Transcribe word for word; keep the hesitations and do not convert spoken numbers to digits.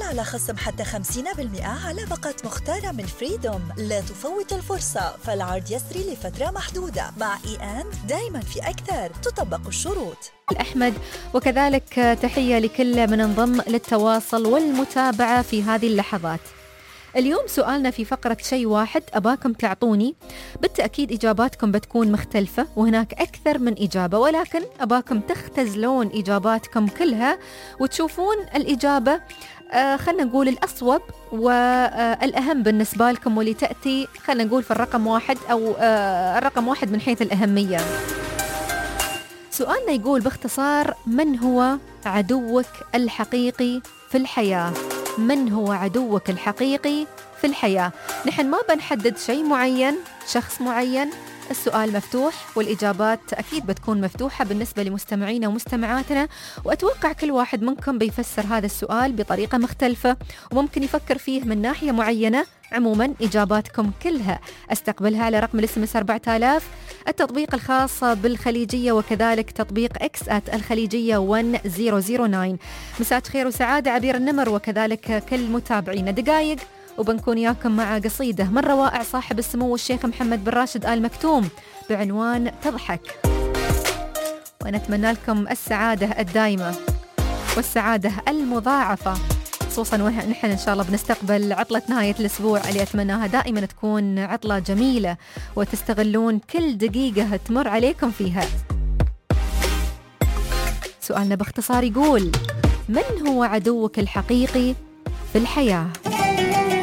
على خصم حتى خمسين بالمئة على باقة مختارة من فريدوم. لا تفوت الفرصة، فالعرض يسري لفترة محدودة. مع إي أند دايما في أكثر، تطبق الشروط. أحمد، وكذلك تحية لكل من انضم للتواصل والمتابعة في هذه اللحظات. اليوم سؤالنا في فقرة شيء واحد أباكم تعطوني. بالتأكيد إجاباتكم بتكون مختلفة وهناك أكثر من إجابة، ولكن أباكم تختزلون إجاباتكم كلها وتشوفون الإجابة آه خلنا نقول الأصوب والأهم بالنسبة لكم، واللي تأتي خلنا نقول في الرقم واحد أو آه الرقم واحد من حيث الأهمية. سؤالنا يقول باختصار: من هو عدوك الحقيقي في الحياة؟ من هو عدوك الحقيقي في الحياة؟ نحن ما بنحدد شيء معين، شخص معين. السؤال مفتوح والإجابات أكيد بتكون مفتوحة بالنسبة لمستمعينا ومستمعاتنا، وأتوقع كل واحد منكم بيفسر هذا السؤال بطريقة مختلفة وممكن يفكر فيه من ناحية معينة. عموما إجاباتكم كلها أستقبلها على رقم الاس ام اس أربعة آلاف، التطبيق الخاص بالخليجية، وكذلك تطبيق اكس ات الخليجية ألف وتسعة. مساء خير وسعادة عبير النمر وكذلك كل متابعينا. دقائق وبنكون ياكم مع قصيدة من روائع صاحب السمو الشيخ محمد بن راشد آل مكتوم بعنوان تضحك، ونتمنى لكم السعادة الدائمة والسعادة المضاعفة، خصوصا ونحن إن شاء الله بنستقبل عطلة نهاية الأسبوع اللي أتمناها دائما تكون عطلة جميلة وتستغلون كل دقيقة تمر عليكم فيها. سؤالنا باختصار يقول: من هو عدوك الحقيقي في الحياة؟